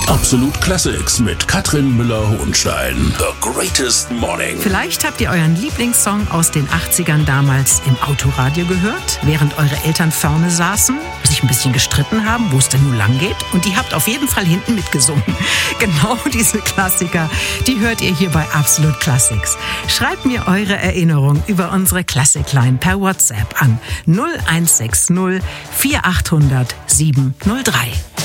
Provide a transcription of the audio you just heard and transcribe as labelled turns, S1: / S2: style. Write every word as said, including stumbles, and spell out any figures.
S1: Absolut Classics mit Katrin Müller-Hohenstein. The Greatest Morning.
S2: Vielleicht habt ihr euren Lieblingssong aus den achtzigern damals im Autoradio gehört, während eure Eltern vorne saßen, sich ein bisschen gestritten haben, wo es denn nun lang geht. Und die habt auf jeden Fall hinten mitgesungen. Genau diese Klassiker, die hört ihr hier bei Absolut Classics. Schreibt mir eure Erinnerung über unsere Classic-Line per WhatsApp an null eins sechs null vier acht null null sieben null drei.